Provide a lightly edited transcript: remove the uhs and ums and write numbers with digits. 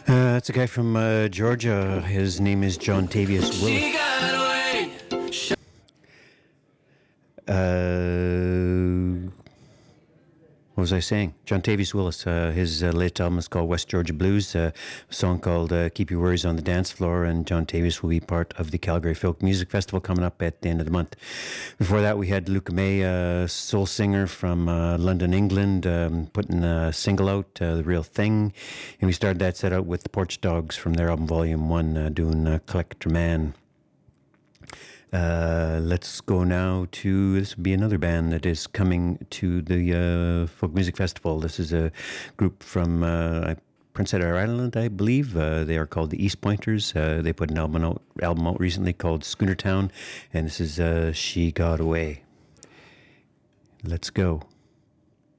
It's a guy from Georgia. His name is John Tavius Willis. She got away. What was I saying? John Tavius Willis. His latest album is called West Georgia Blues. A song called Keep Your Worries on the Dance Floor. And John Tavius will be part of the Calgary Folk Music Festival coming up at the end of the month. Before that, we had Luca May, a soul singer from London, England, putting a single out, The Real Thing. And we started that set out with the Porch Dogs from their album Volume 1, doing Collector Man. Let's go now to, this will be another band that is coming to the Folk Music Festival. This is a group from Prince Edward Island, I believe. They are called the East Pointers. They put an album out recently called Schooner Town, and this is She Got Away. Let's go.